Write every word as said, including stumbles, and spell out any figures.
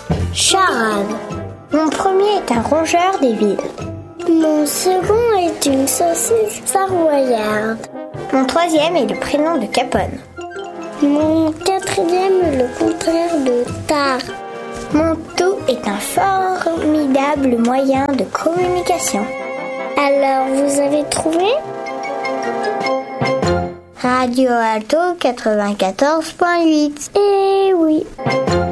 Charade. Mon premier est un rongeur des villes. Mon second est une saucisse savoyarde. Mon troisième est le prénom de Capone. Mon quatrième est le contraire de tard. Mon tout est un formidable moyen de communication. Alors, vous avez trouvé ? Radio Alto quatre-vingt-quatorze point huit. Eh oui.